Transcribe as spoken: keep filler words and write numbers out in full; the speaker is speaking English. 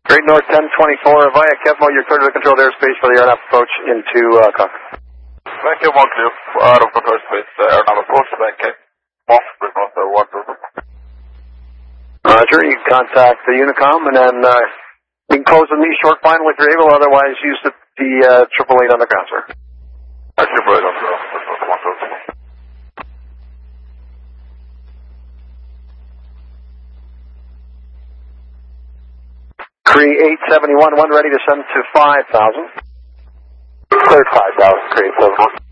Great North ten twenty-four via Kevmo, you're clear to the controlled airspace for the air nav approach into uh, Concord. Thank you, one clear, out of control space, uh, air nav approach, thank you. Off, Great North uh, one two. Roger, you can contact the Unicom and then uh, you can close the knee short final if you're able, otherwise use the, the uh, triple eight on the ground, sir. Uh, triple eight on the ground, Great North one two. Cree eight seventy-one, one ready to send to five thousand. Cleared five thousand, Cree eight seventy-one.